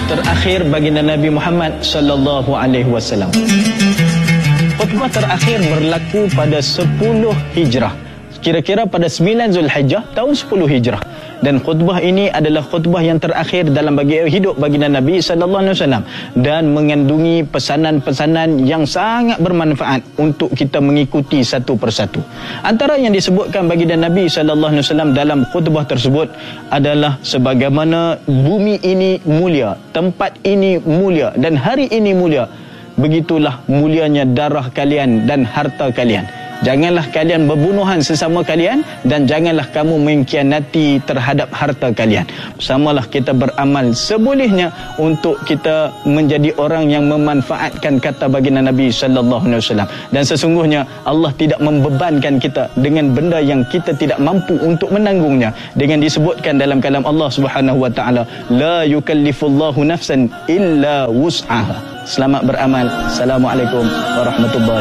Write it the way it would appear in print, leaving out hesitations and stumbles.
terakhir baginda Nabi Muhammad sallallahu alaihi wasallam. Khutbah terakhir berlaku pada 10 Hijrah. Kira-kira pada 9 Zulhijjah tahun 10 Hijrah. Dan khutbah ini adalah khutbah yang terakhir dalam hidup baginda Nabi sallallahu alaihi wasallam dan mengandungi pesanan-pesanan yang sangat bermanfaat untuk kita mengikuti satu persatu. Antara yang disebutkan baginda Nabi sallallahu alaihi wasallam dalam khutbah tersebut adalah sebagaimana bumi ini mulia, tempat ini mulia dan hari ini mulia, begitulah mulianya darah kalian dan harta kalian. Janganlah kalian berbunuhan sesama kalian dan janganlah kamu mengkhianati terhadap harta kalian. Bersamalah kita beramal sebolehnya untuk kita menjadi orang yang memanfaatkan kata baginda Nabi sallallahu alaihi wasallam. Dan sesungguhnya Allah tidak membebankan kita dengan benda yang kita tidak mampu untuk menanggungnya. Dengan disebutkan dalam kalam Allah Subhanahu wa taala, la yukallifullahu nafsan illa wus'aha. Selamat beramal. Assalamualaikum warahmatullahi